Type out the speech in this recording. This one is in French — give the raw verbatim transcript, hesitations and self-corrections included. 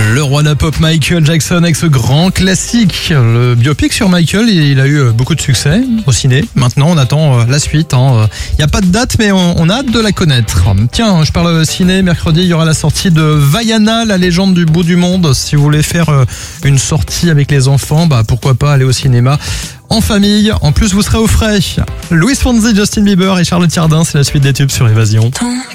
Le roi de la pop Michael Jackson avec ce grand classique. Le biopic sur Michael, il a eu beaucoup de succès au ciné. Maintenant, on attend la suite. Il n'y a pas de date, mais on a hâte de la connaître. Tiens, je parle ciné. Mercredi, il y aura la sortie de Vaiana, la légende du bout du monde. Si vous voulez faire une sortie avec les enfants, bah pourquoi pas aller au cinéma en famille. En plus, vous serez au frais. Louis Fonzi, Justin Bieber et Charlotte Cardin, c'est la suite des tubes sur Évasion.